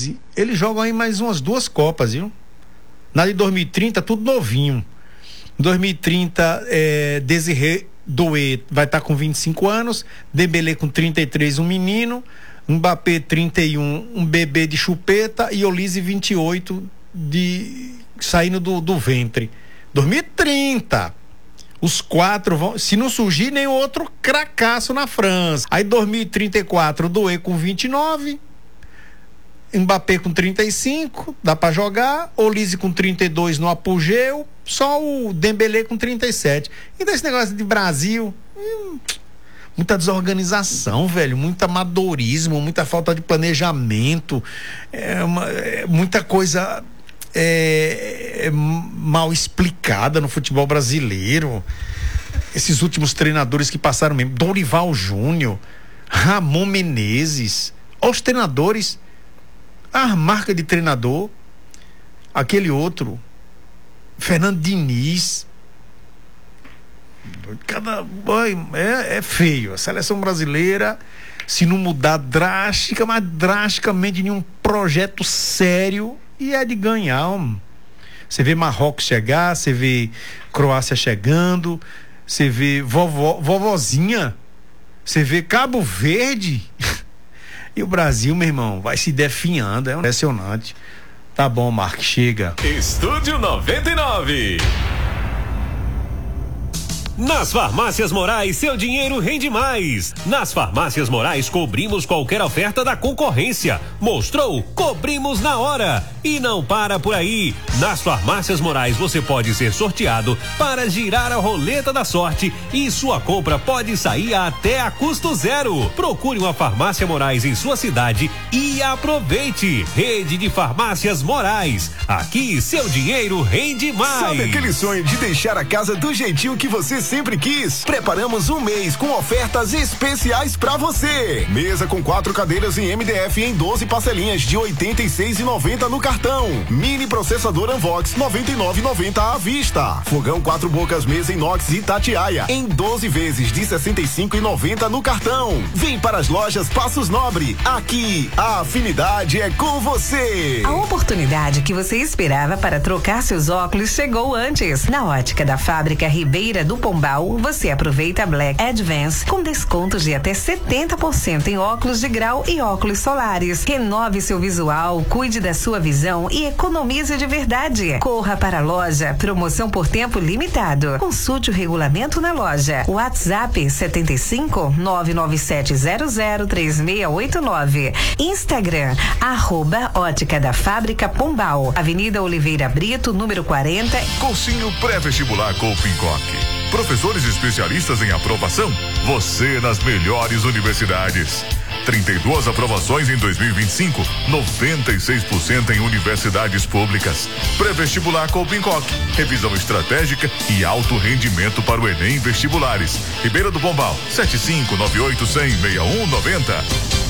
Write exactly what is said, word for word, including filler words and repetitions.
Olise, eles jogam aí mais umas duas Copas, viu? Na de dois mil e trinta, tudo novinho. Em dois mil e trinta, é, Desiré Doué vai estar tá com vinte e cinco anos, Dembélé com trinta e três, um menino, Mbappé trinta e um, um bebê de chupeta, e Olise vinte e oito, de, saindo do, do ventre. dois mil e trinta. Os quatro vão, se não surgir nenhum outro cracaço na França. Aí dois mil e trinta e quatro, Doué com vinte e nove, Mbappé com trinta e cinco, dá pra jogar, Olise com trinta e dois no apogeu, só o Dembélé com trinta e sete. Então esse negócio de Brasil, hum, muita desorganização, velho, muito amadorismo, muita falta de planejamento, é uma, é muita coisa é, é mal explicada no futebol brasileiro. Esses últimos treinadores que passaram mesmo, Dorival Júnior, Ramon Menezes, os treinadores, a marca de treinador, aquele outro, Fernando Diniz, cada é, é feio. A seleção brasileira, se não mudar drástica, mas drasticamente em um projeto sério, e é de ganhar. Você vê Marrocos chegar, você vê Croácia chegando, você vê vovó, vovozinha, você vê Cabo Verde. E o Brasil, meu irmão, vai se definhando, é impressionante. Tá bom, Mark, chega. Estúdio noventa e nove. Nas Farmácias Morais, seu dinheiro rende mais. Nas Farmácias Morais, cobrimos qualquer oferta da concorrência. Mostrou? Cobrimos na hora. E não para por aí. Nas Farmácias Morais, você pode ser sorteado para girar a roleta da sorte e sua compra pode sair até a custo zero. Procure uma Farmácia Morais em sua cidade e aproveite. Rede de Farmácias Morais. Aqui, seu dinheiro rende mais. Sabe aquele sonho de deixar a casa do jeitinho que você sempre quis? Preparamos um mês com ofertas especiais pra você. Mesa com quatro cadeiras em M D F em doze parcelinhas de oitenta e seis reais e noventa centavos no cartão. Mini processador Unvox noventa e nove reais e noventa centavos à vista. Fogão quatro bocas mesa inox Itatiaia em doze vezes de sessenta e cinco reais e noventa centavos no cartão. Vem para as lojas Passos Nobre. Aqui a afinidade é com você. A oportunidade que você esperava para trocar seus óculos chegou antes. Na Ótica da Fábrica Ribeira do Pombal, você aproveita Black Advance com descontos de até setenta por cento em óculos de grau e óculos solares. Renove seu visual, cuide da sua visão e economize de verdade. Corra para a loja, promoção por tempo limitado. Consulte o regulamento na loja. WhatsApp setenta e cinco, nove nove sete zero zero três seis oito nove. Instagram, arroba Ótica da Fábrica Pombal. Avenida Oliveira Brito, número quarenta. Cursinho pré-vestibular Coopincoque. Professores especialistas em aprovação? Você nas melhores universidades. trinta e duas aprovações em dois mil e vinte e cinco, noventa e seis por cento em universidades públicas. Pré-vestibular Coopincoque, revisão estratégica e alto rendimento para o Enem Vestibulares. Ribeira do Pombal, sete cinco nove oito zero zero seis um nove zero.